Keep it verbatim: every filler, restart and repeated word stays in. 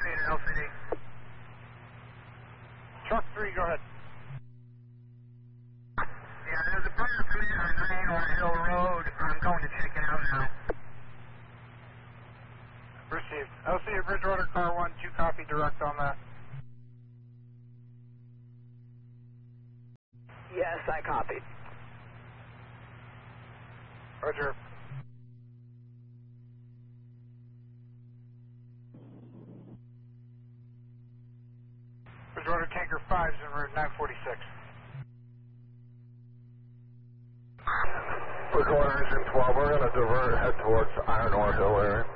three to L C D. Truck three, go ahead. Yeah, there's a burner coming in on Green on Hill Road. I'm going to check it out now. Received. L C D Bridgewater, car one, two copy direct on that. Yes, I copied. Roger. Bridgewater Tanker five's en route nine forty-six. Bridgewater Engine twelve, we're going to divert, head towards Iron Ore Hill area.